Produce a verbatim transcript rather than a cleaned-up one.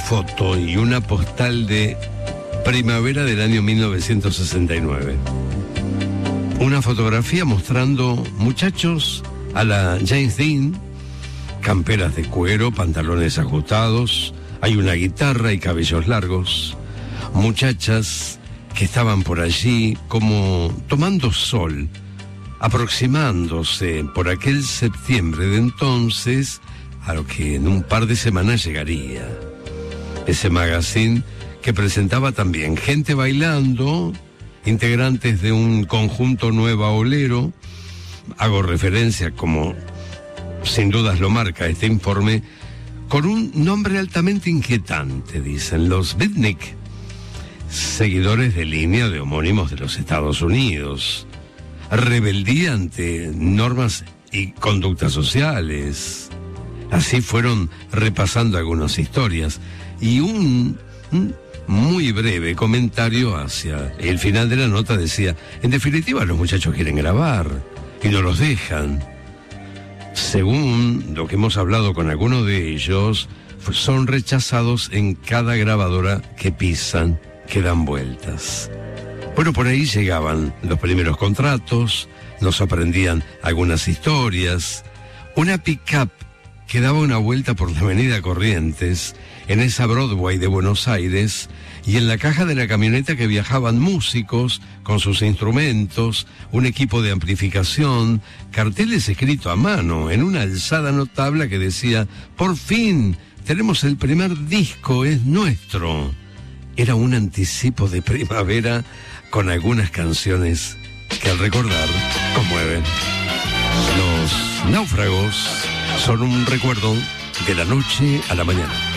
foto y una postal de primavera del año mil novecientos sesenta y nueve. Una fotografía mostrando muchachos a la James Dean, camperas de cuero, pantalones ajustados, hay una guitarra y cabellos largos. Muchachas que estaban por allí como tomando sol, aproximándose por aquel septiembre de entonces a lo que en un par de semanas llegaría. Ese magazine que presentaba también gente bailando, integrantes de un conjunto Nueva Olero. Hago referencia, como sin dudas lo marca este informe, con un nombre altamente inquietante, dicen los Beatnik, seguidores de línea de homónimos de los Estados Unidos. Rebeldía ante normas y conductas sociales. Así fueron repasando algunas historias y un, un muy breve comentario hacia el final de la nota decía: en definitiva, los muchachos quieren grabar y no los dejan. Según lo que hemos hablado con algunos de ellos, son rechazados en cada grabadora que pisan, que dan vueltas. Bueno, por ahí llegaban los primeros contratos, nos aprendían algunas historias. Una pick-up que daba una vuelta por la avenida Corrientes, en esa Broadway de Buenos Aires, y en la caja de la camioneta que viajaban músicos con sus instrumentos, un equipo de amplificación, carteles escritos a mano en una alzada notable que decía: por fin, tenemos el primer disco, es nuestro. Era un anticipo de primavera con algunas canciones que al recordar conmueven. Los Náufragos son un recuerdo de la noche a la mañana.